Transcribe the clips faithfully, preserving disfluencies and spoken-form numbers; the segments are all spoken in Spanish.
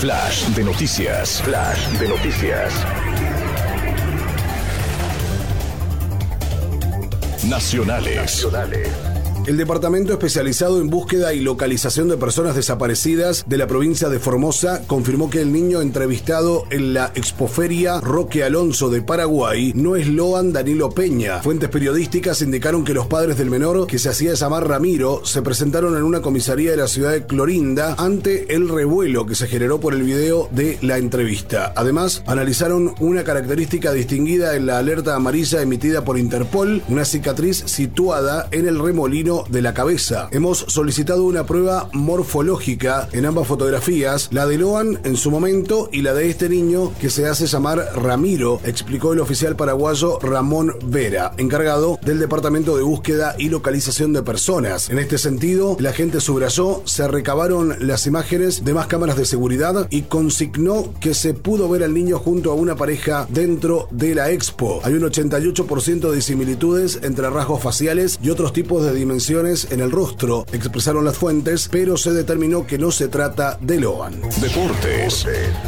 Flash de noticias. Flash de noticias. Nacionales. Nacionales. El Departamento Especializado en Búsqueda y Localización de Personas Desaparecidas de la provincia de Formosa confirmó que el niño entrevistado en la Expoferia Roque Alonso de Paraguay no es Loan Danilo Peña. Fuentes periodísticas indicaron que los padres del menor, que se hacía llamar Ramiro, se presentaron en una comisaría de la ciudad de Clorinda ante el revuelo que se generó por el video de la entrevista. Además, analizaron una característica distinguida en la alerta amarilla emitida por Interpol, una cicatriz situada en el remolino de la cabeza. Hemos solicitado una prueba morfológica en ambas fotografías, la de Loan en su momento y la de este niño que se hace llamar Ramiro, explicó el oficial paraguayo Ramón Vera, encargado del Departamento de Búsqueda y Localización de Personas. En este sentido, el agente subrayó, se recabaron las imágenes de más cámaras de seguridad y consignó que se pudo ver al niño junto a una pareja dentro de la expo. Hay un ochenta y ocho por ciento de similitudes entre rasgos faciales y otros tipos de dimensiones en el rostro, expresaron las fuentes, pero se determinó que no se trata de Loan. Deportes.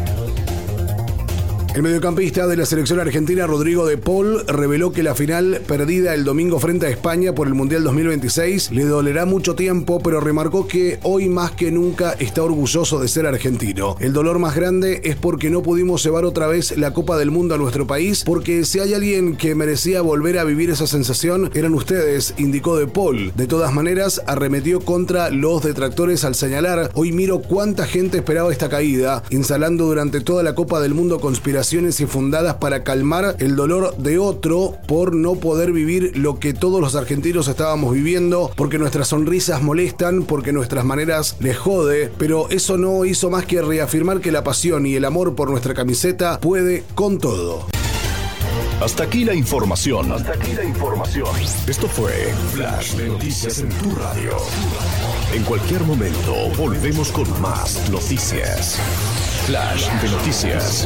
El mediocampista de la selección argentina, Rodrigo de Paul, reveló que la final perdida el domingo frente a España por el Mundial dos mil veintiséis le dolerá mucho tiempo, pero remarcó que hoy más que nunca está orgulloso de ser argentino. El dolor más grande es porque no pudimos llevar otra vez la Copa del Mundo a nuestro país, porque si hay alguien que merecía volver a vivir esa sensación, eran ustedes, indicó de Paul. De todas maneras, arremetió contra los detractores al señalar: hoy miro cuánta gente esperaba esta caída, instalando durante toda la Copa del Mundo conspiraciones infundadas para calmar el dolor de otro por no poder vivir lo que todos los argentinos estábamos viviendo, porque nuestras sonrisas molestan, porque nuestras maneras les jode, pero eso no hizo más que reafirmar que la pasión y el amor por nuestra camiseta puede con todo. Hasta aquí la información. Hasta aquí la información. Esto fue Flash de Noticias en tu radio. En cualquier momento volvemos con más noticias. Flash de Noticias.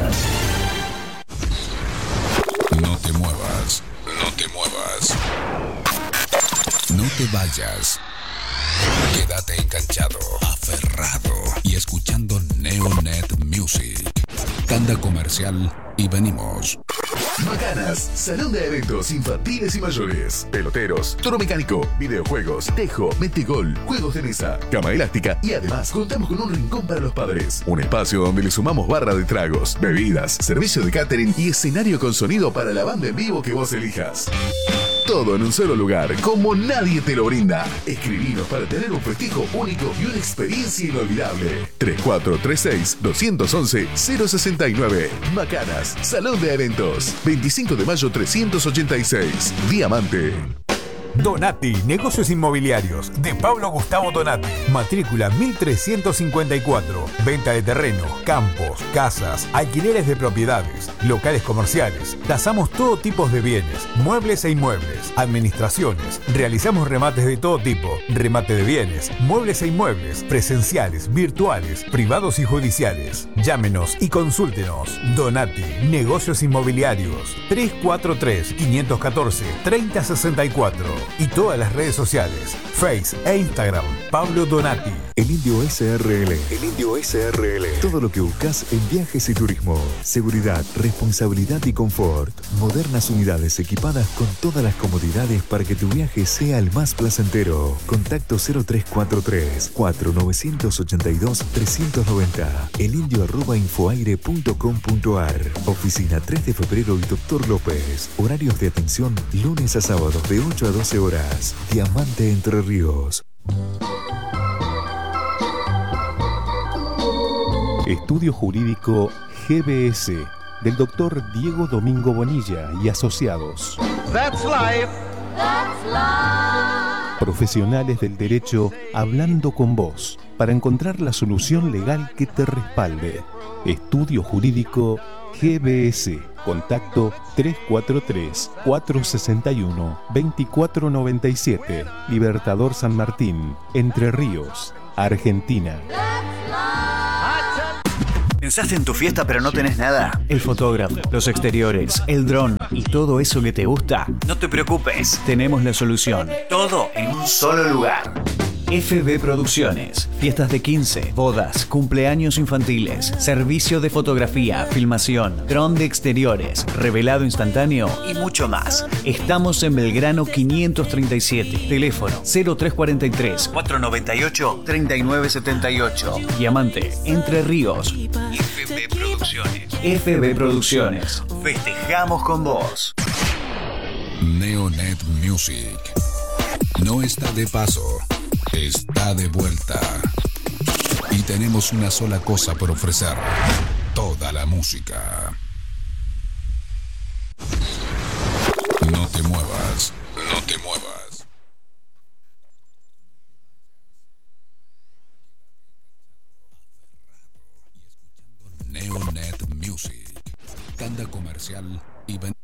No te muevas, no te muevas. No te vayas. Quédate enganchado, aferrado y escuchando Neonet Music. Tanda comercial y venimos. Macanas, salón de eventos infantiles y mayores, peloteros, toro mecánico, videojuegos, tejo, metegol, juegos de mesa, cama elástica y además contamos con un rincón para los padres. Un espacio donde le sumamos barra de tragos, bebidas, servicio de catering y escenario con sonido para la banda en vivo que vos elijas. Todo en un solo lugar, como nadie te lo brinda. Escribinos para tener un festejo único y una experiencia inolvidable. tres cuatro tres seis, dos uno uno, cero seis nueve. Macanas, Salón de Eventos. veinticinco de mayo trescientos ochenta y seis. Diamante. Donati, Negocios Inmobiliarios, de Pablo Gustavo Donati. Matrícula mil trescientos cincuenta y cuatro. Venta de terrenos, campos, casas, alquileres de propiedades, locales comerciales. Tasamos todo tipo de bienes, muebles e inmuebles, administraciones. Realizamos remates de todo tipo, remate de bienes, muebles e inmuebles, presenciales, virtuales, privados y judiciales. Llámenos y consúltenos. Donati, Negocios Inmobiliarios. tres cuatro tres, cinco uno cuatro, tres cero seis cuatro. Y todas las redes sociales, Face e Instagram, Pablo Donati. El Indio S R L. El Indio S R L. Todo lo que buscas en viajes y turismo. Seguridad, responsabilidad y confort. Modernas unidades equipadas con todas las comodidades para que tu viaje sea el más placentero. Contacto cero tres cuatro tres, cuatro nueve ocho dos, tres nueve cero. elindio arroba infoaire punto com punto ar. Oficina tres de febrero y Doctor López. Horarios de atención lunes a sábados de ocho a doce horas. Diamante Entre Ríos. Estudio Jurídico G B S del doctor Diego Domingo Bonilla y asociados. That's life. That's life. Profesionales del derecho hablando con vos para encontrar la solución legal que te respalde. Estudio Jurídico G B S. Contacto tres cuatro tres, cuatro seis uno, dos cuatro nueve siete. Libertador San Martín, Entre Ríos, Argentina. ¿Pensaste en tu fiesta pero no tenés nada? El fotógrafo, los exteriores, el dron y todo eso que te gusta. No te preocupes, tenemos la solución. Todo en un solo lugar. F B Producciones. Fiestas de quince, bodas, cumpleaños infantiles, servicio de fotografía, filmación, dron de exteriores, revelado instantáneo y mucho más. Estamos en Belgrano quinientos treinta y siete. Teléfono cero tres cuatro tres, cuatro nueve ocho, tres nueve siete ocho. Diamante, Entre Ríos. F B Producciones. F B Producciones. Festejamos con vos. Neonet Music. No está de paso, está de vuelta. Y tenemos una sola cosa por ofrecer: toda la música. No te muevas, no te muevas. Neonet Music. Tanda comercial y ven.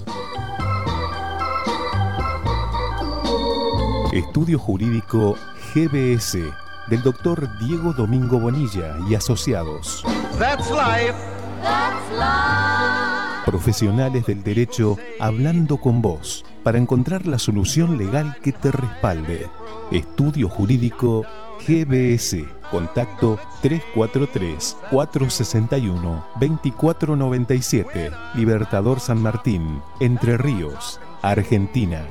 Estudio Jurídico G B S del doctor Diego Domingo Bonilla y asociados. That's life. That's life. Profesionales del derecho hablando con vos para encontrar la solución legal que te respalde. Estudio Jurídico G B S. Contacto tres cuatro tres, cuatro seis uno, dos cuatro nueve siete. Libertador San Martín, Entre Ríos, Argentina.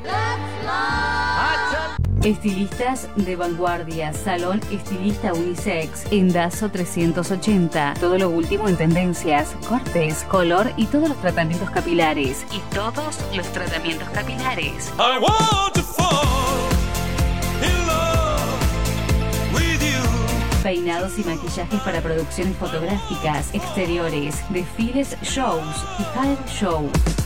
Estilistas de vanguardia, Salón Estilista Unisex, en Dazo trescientos ochenta. Todo lo último en tendencias, cortes, color y todos los tratamientos capilares. Y todos los tratamientos capilares. I want to fall in love with you. Peinados y maquillajes para producciones fotográficas, exteriores, desfiles, shows y hair show.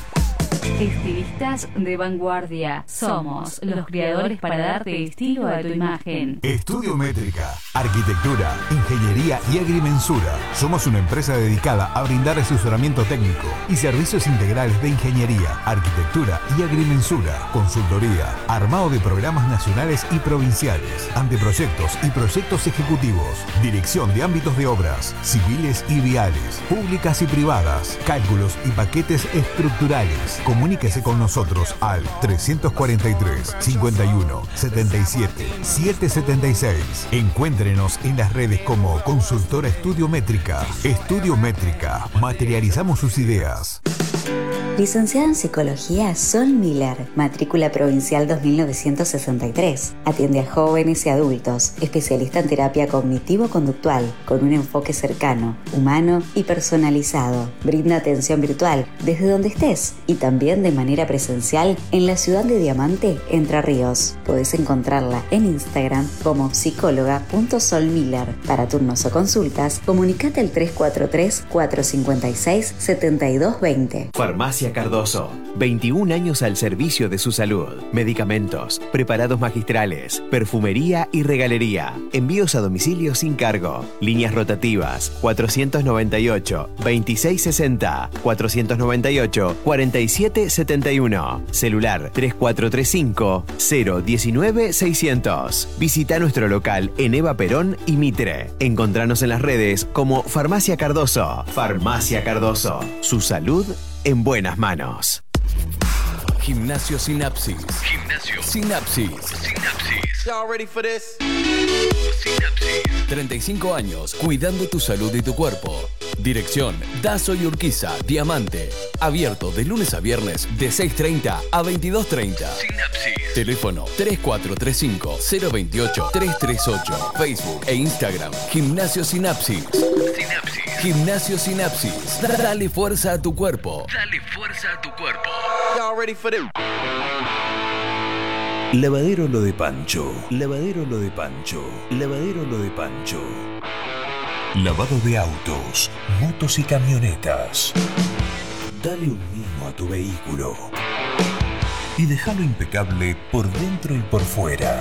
Estilistas de vanguardia. Somos los creadores para darte estilo a tu imagen. Estudio Métrica, arquitectura, ingeniería y agrimensura. Somos una empresa dedicada a brindar asesoramiento técnico y servicios integrales de ingeniería, arquitectura y agrimensura, consultoría, armado de programas nacionales y provinciales, anteproyectos y proyectos ejecutivos, dirección de ámbitos de obras, civiles y viales, públicas y privadas, cálculos y paquetes estructurales. Comuníquese con nosotros al trescientos cuarenta y tres, cincuenta y uno, setenta y siete, setecientos setenta y seis. Encuéntrenos en las redes como Consultora Estudio Métrica. Estudio Métrica. Materializamos sus ideas. Licenciada en Psicología Sol Miller, matrícula provincial dos mil novecientos sesenta y tres. Atiende a jóvenes y adultos, especialista en terapia cognitivo-conductual, con un enfoque cercano, humano y personalizado. Brinda atención virtual desde donde estés y también de manera presencial en la ciudad de Diamante, Entre Ríos. Podés encontrarla en Instagram como psicóloga punto sol miller. Para turnos o consultas, comunicate al tres cuatro tres, cuatro cinco seis, siete dos dos cero. Farmacia Cardoso, veintiún años al servicio de su salud. Medicamentos, preparados magistrales, perfumería y regalería. Envíos a domicilio sin cargo. Líneas rotativas cuatrocientos noventa y ocho, veintiséis sesenta, cuatrocientos noventa y ocho, cuarenta y siete setenta y uno. Celular tres cuatro tres cinco, cero uno nueve seiscientos. Visita nuestro local en Eva Perón y Mitre. Encontranos en las redes como Farmacia Cardoso. Farmacia Cardoso. Su salud en buenas manos. Gimnasio Sinapsis. Gimnasio Sinapsis. Sinapsis. Y'all ready for this? Sinapsis. treinta y cinco años cuidando tu salud y tu cuerpo. Dirección Dazo y Urquiza, Diamante. Abierto de lunes a viernes de seis treinta a veintidós treinta. Sinapsis. Teléfono tres cuatro tres cinco, cero dos ocho, tres tres ocho. Facebook e Instagram Gimnasio Sinapsis. Sinapsis. Gimnasio Sinapsis. Dale fuerza a tu cuerpo. Dale fuerza a tu cuerpo. Y'all ready for this? Lavadero Lo de Pancho. Lavadero Lo de Pancho. Lavadero Lo de Pancho. Lavado de autos, motos y camionetas. Dale un mimo a tu vehículo y déjalo impecable por dentro y por fuera.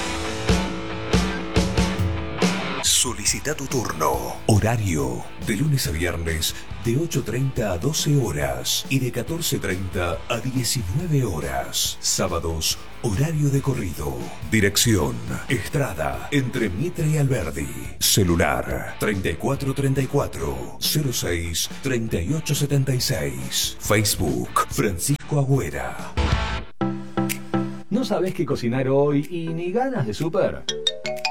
Solicita tu turno. Horario de lunes a viernes de ocho treinta a doce horas y de catorce treinta a diecinueve horas. Sábados, horario de corrido. Dirección Estrada, entre Mitre y Alberdi. Celular treinta y cuatro treinta y cuatro, cero seis, treinta y ocho setenta y seis. Facebook Francisco Agüera. ¿No sabés qué cocinar hoy y ni ganas de súper?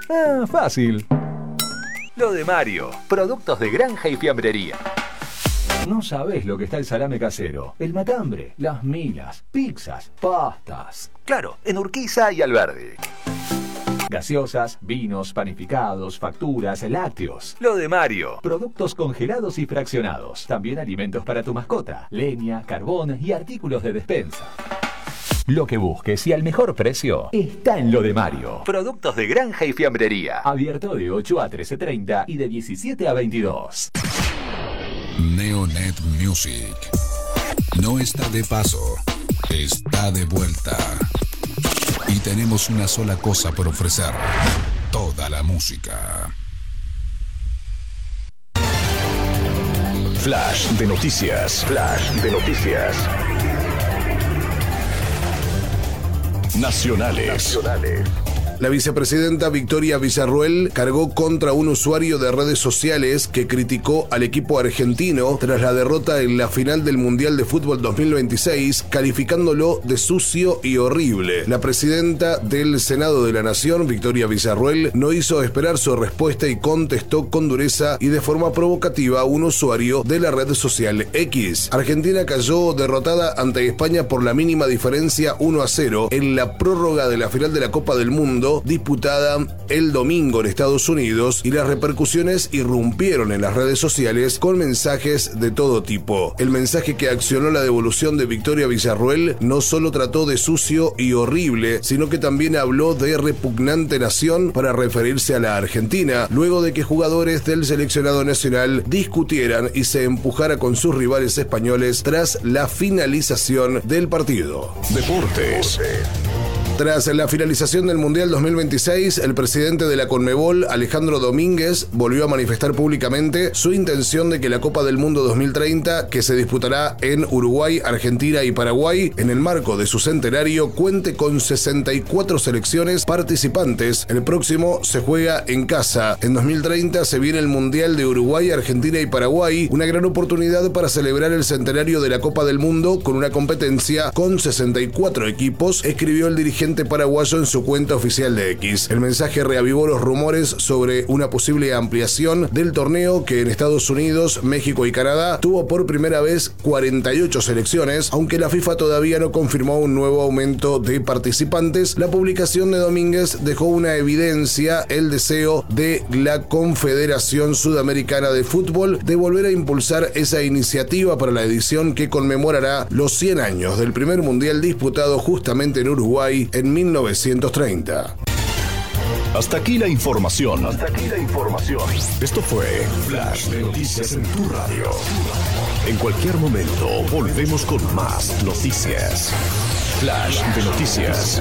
Ah, fácil. Lo de Mario. Productos de granja y fiambrería. No sabés lo que está el salame casero, el matambre, las milas, pizzas, pastas. Claro, en Urquiza y Alberdi. Gaseosas, vinos, panificados, facturas, lácteos. Lo de Mario. Productos congelados y fraccionados. También alimentos para tu mascota, leña, carbón y artículos de despensa. Lo que busques y al mejor precio está en Lo de Mario. Productos de granja y fiambrería. Abierto de ocho a trece treinta y de diecisiete a veintidós. Neonet Music no está de paso, está de vuelta. Y tenemos una sola cosa por ofrecer: toda la música. Flash de noticias. Flash de noticias. Nacionales. Nacionales. La vicepresidenta Victoria Villarruel cargó contra un usuario de redes sociales que criticó al equipo argentino tras la derrota en la final del Mundial de Fútbol dos mil veintiséis, calificándolo de sucio y horrible. La presidenta del Senado de la Nación, Victoria Villarruel, no hizo esperar su respuesta y contestó con dureza y de forma provocativa a un usuario de la red social X. Argentina cayó derrotada ante España por la mínima diferencia uno a cero en la prórroga de la final de la Copa del Mundo disputada el domingo en Estados Unidos, y las repercusiones irrumpieron en las redes sociales con mensajes de todo tipo. El mensaje que accionó la devolución de Victoria Villarruel no solo trató de sucio y horrible, sino que también habló de repugnante nación para referirse a la Argentina, luego de que jugadores del seleccionado nacional discutieran y se empujara con sus rivales españoles tras la finalización del partido. Deportes. Tras la finalización del Mundial dos mil veintiséis, el presidente de la Conmebol, Alejandro Domínguez, volvió a manifestar públicamente su intención de que la Copa del Mundo dos mil treinta, que se disputará en Uruguay, Argentina y Paraguay, en el marco de su centenario, cuente con sesenta y cuatro selecciones participantes. El próximo se juega en casa. En dos mil treinta se viene el Mundial de Uruguay, Argentina y Paraguay, una gran oportunidad para celebrar el centenario de la Copa del Mundo con una competencia con sesenta y cuatro equipos, escribió el dirigente paraguayo en su cuenta oficial de X. El mensaje reavivó los rumores sobre una posible ampliación del torneo, que en Estados Unidos, México y Canadá tuvo por primera vez cuarenta y ocho selecciones, aunque la FIFA todavía no confirmó un nuevo aumento de participantes. La publicación de Domínguez dejó una evidencia: el deseo de la Confederación Sudamericana de Fútbol de volver a impulsar esa iniciativa para la edición que conmemorará los cien años del primer mundial disputado justamente en Uruguay en mil novecientos treinta. Hasta aquí la información. Hasta aquí la información. Esto fue Flash de Noticias en tu radio. En cualquier momento volvemos con más noticias. Flash de Noticias.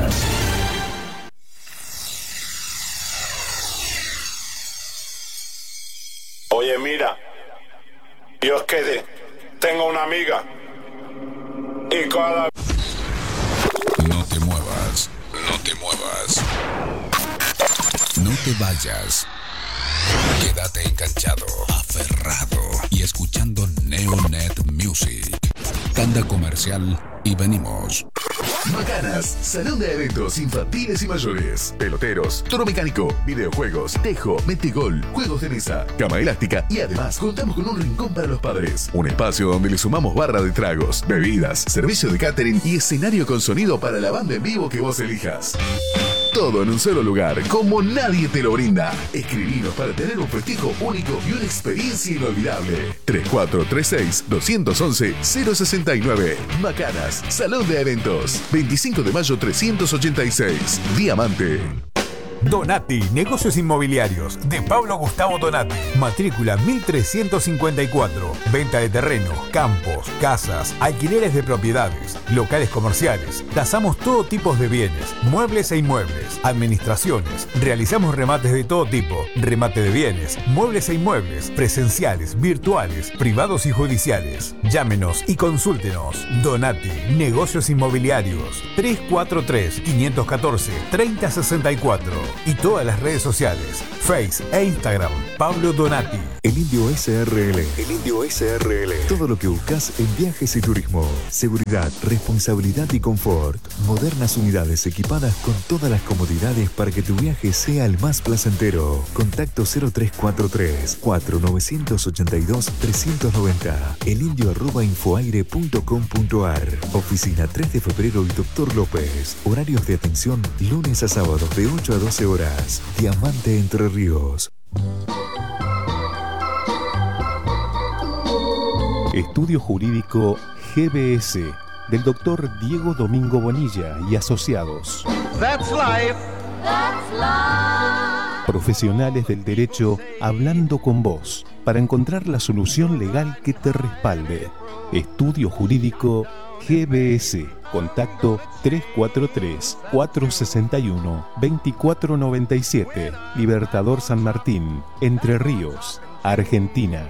Oye, mira, Dios quede, tengo una amiga y cada... No te muevas, no te muevas. No te vayas. Quédate enganchado, aferrado y escuchando Neonet Music. Tanda comercial y venimos. Macanas, salón de eventos infantiles y mayores, peloteros, toro mecánico, videojuegos, tejo, metegol, juegos de mesa, cama elástica y además contamos con un rincón para los padres. Un espacio donde le sumamos barra de tragos, bebidas, servicio de catering y escenario con sonido para la banda en vivo que vos elijas. Todo en un solo lugar, como nadie te lo brinda. Escribinos para tener un festejo único y una experiencia inolvidable. tres cuatro tres seis, dos uno uno, cero seis nueve. Macanas, Salón de Eventos. veinticinco de mayo trescientos ochenta y seis. Diamante. Donati, negocios inmobiliarios, de Pablo Gustavo Donati. Matrícula mil trescientos cincuenta y cuatro. Venta de terrenos, campos, casas, alquileres de propiedades, locales comerciales. Tasamos todo tipo de bienes, muebles e inmuebles, administraciones. Realizamos remates de todo tipo, remate de bienes, muebles e inmuebles, presenciales, virtuales, privados y judiciales. Llámenos y consúltenos. Donati, negocios inmobiliarios. tres cuatro tres, cinco uno cuatro, tres cero seis cuatro. Y todas las redes sociales, Face e Instagram, Pablo Donati. En El Indio S R L. El Indio S R L. Todo lo que buscas en viajes y turismo. Seguridad, responsabilidad y confort. Modernas unidades equipadas con todas las comodidades para que tu viaje sea el más placentero. Contacto cero tres cuatro tres, cuatro nueve ocho dos, tres nueve cero. elindio arroba infoaire punto com punto ar. Oficina tres de febrero y Doctor López. Horarios de atención lunes a sábados de ocho a doce horas. Diamante Entre Ríos. Estudio Jurídico G B S del doctor Diego Domingo Bonilla y asociados. That's life. That's life. Profesionales del derecho hablando con vos para encontrar la solución legal que te respalde. Estudio Jurídico G B S. Contacto tres cuatro tres, cuatro seis uno, dos cuatro nueve siete. Libertador San Martín, Entre Ríos, Argentina.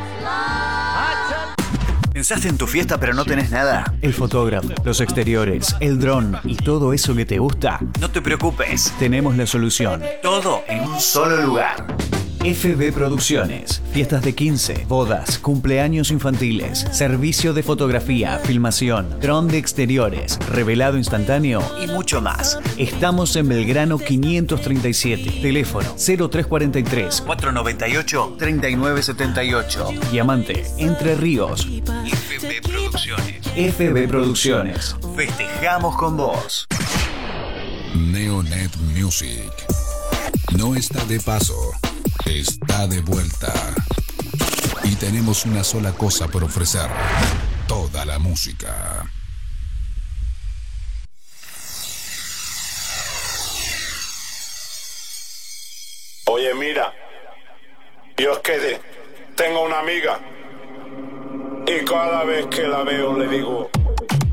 ¿Pensaste en tu fiesta pero no tenés nada? El fotógrafo, los exteriores, el dron y todo eso que te gusta. No te preocupes, tenemos la solución. Todo en un solo lugar. F B Producciones. Fiestas de quince, bodas, cumpleaños infantiles, servicio de fotografía, filmación, dron de exteriores, revelado instantáneo y mucho más. Estamos en Belgrano quinientos treinta y siete. Teléfono cero tres cuatro tres, cuatro nueve ocho, tres nueve siete ocho. Diamante, Entre Ríos. F B Producciones. F B Producciones. Festejamos con vos. Neonet Music. No está de paso. Está de vuelta. Y tenemos una sola cosa por ofrecer. Toda la música. Oye, mira. Yo es que tengo una amiga. Y cada vez que la veo le digo...